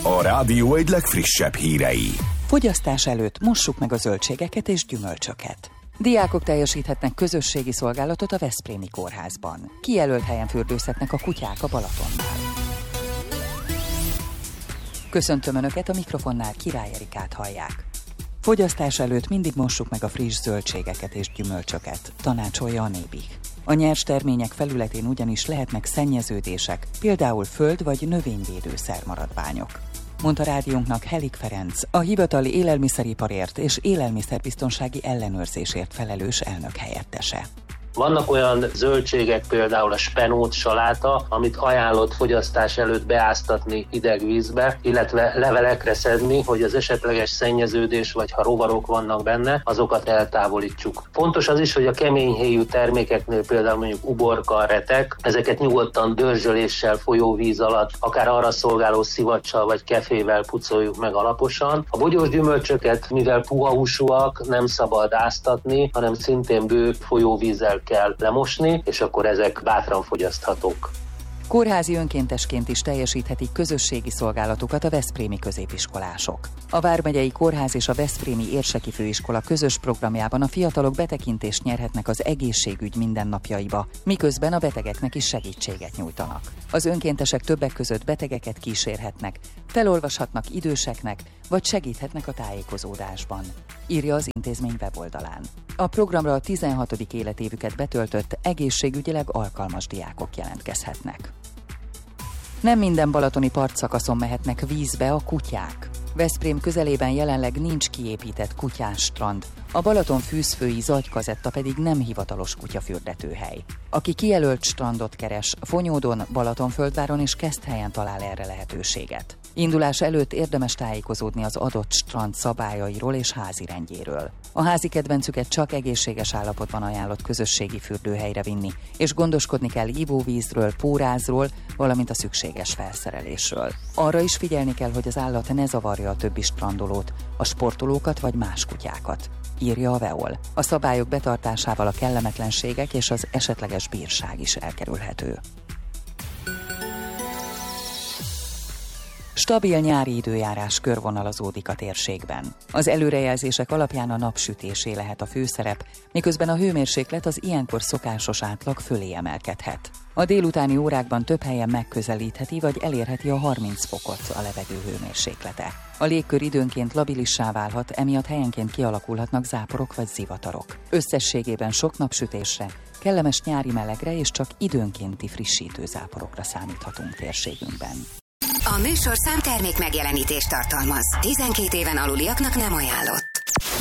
A rádió egy legfrissebb hírei. Fogyasztás előtt mossuk meg a zöldségeket és gyümölcsöket. Diákok teljesíthetnek közösségi szolgálatot a Veszprémi kórházban. Kijelölt helyen fürdőzhetnek a kutyák a Balatonnál. Köszöntöm Önöket, a mikrofonnál Király Erikát hallják. Fogyasztás előtt mindig mossuk meg a friss zöldségeket és gyümölcsöket, tanácsolja a Nébih. A nyers termények felületén ugyanis lehetnek szennyeződések, például föld- vagy növényvédőszer maradványok. Mondta rádiónknak Helik Ferenc, a hivatali élelmiszeriparért és élelmiszerbiztonsági ellenőrzésért felelős elnök helyettese. Vannak olyan zöldségek, például a spenót, saláta, amit ajánlott fogyasztás előtt beáztatni hideg vízbe, illetve levelekre szedni, hogy az esetleges szennyeződés, vagy ha rovarok vannak benne, azokat eltávolítsuk. Fontos az is, hogy a keményhéjú termékeknél, például mondjuk uborka, retek, ezeket nyugodtan dörzsöléssel, folyóvíz alatt, akár arra szolgáló szivacsal vagy kefével pucoljuk meg alaposan. A bogyós gyümölcsöket, mivel puha húsúak, nem szabad áztatni, hanem szintén bő folyóvízzel kell lemosni, és akkor ezek bátran fogyaszthatók. Kórházi önkéntesként is teljesíthetik közösségi szolgálatokat a veszprémi középiskolások. A Vármegyei Kórház és a Veszprémi Érseki Főiskola közös programjában a fiatalok betekintést nyerhetnek az egészségügy mindennapjaiba, miközben a betegeknek is segítséget nyújtanak. Az önkéntesek többek között betegeket kísérhetnek, felolvashatnak időseknek, vagy segíthetnek a tájékozódásban, írja az intézmény weboldalán. A programra a 16. életévüket betöltött, egészségügyileg alkalmas diákok jelentkezhetnek. Nem minden balatoni partszakaszon mehetnek vízbe a kutyák. Veszprém közelében jelenleg nincs kiépített kutyás strand, a Balaton fűzfői Zagykazetta pedig nem hivatalos kutyafürdetőhely. Aki kijelölt strandot keres, Fonyódon, Balatonföldváron és Keszthelyen talál erre lehetőséget. Indulás előtt érdemes tájékozódni az adott strand szabályairól és házirendjéről. A házi kedvencüket csak egészséges állapotban ajánlott közösségi fürdőhelyre vinni, és gondoskodni kell ivóvízről, pórázról, valamint a szükséges felszerelésről. Arra is figyelni kell, hogy az állat ne zavarja a többi strandolót, a sportolókat vagy más kutyákat, írja a Veol. A szabályok betartásával a kellemetlenségek és az esetleges bírság is elkerülhető. Stabil nyári időjárás körvonalazódik a térségben. Az előrejelzések alapján a napsütésé lehet a főszerep, miközben a hőmérséklet az ilyenkor szokásos átlag fölé emelkedhet. A délutáni órákban több helyen megközelítheti vagy elérheti a 30 fokot a levegő hőmérséklete. A légkör időnként labilissá válhat, emiatt helyenként kialakulhatnak záporok vagy zivatarok. Összességében sok napsütésre, kellemes nyári melegre és csak időnkénti frissítő záporokra számíthatunk térségünkben. A műsorszám termék megjelenítést tartalmaz. 12 éven aluliaknak nem ajánlott.